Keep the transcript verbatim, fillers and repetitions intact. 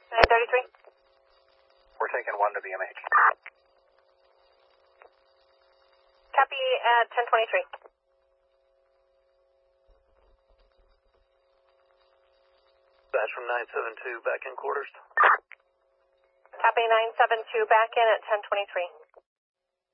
nine thirty-three. We're taking one to B M H. Copy at ten twenty-three. That's from nine seven two, back in quarters. Copy nine seven two, back in at ten twenty-three.